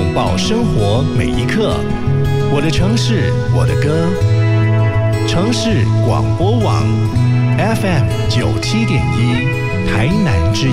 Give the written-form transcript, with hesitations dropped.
拥抱生活每一刻。我的城市，我的歌。城市广播网 FM 97.1，台南之